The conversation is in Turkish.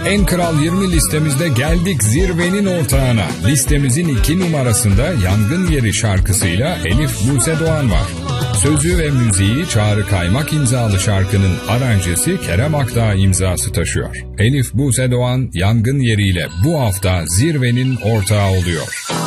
En Kral 20 listemizde geldik zirvenin ortağına. Listemizin 2 numarasında Yangın Yeri şarkısıyla Elif Buse Doğan var. Sözü ve müziği Çağrı Kaymak imzalı şarkının aranjesi Kerem Akdağ imzası taşıyor. Elif Buse Doğan Yangın Yeri ile bu hafta zirvenin ortağı oluyor.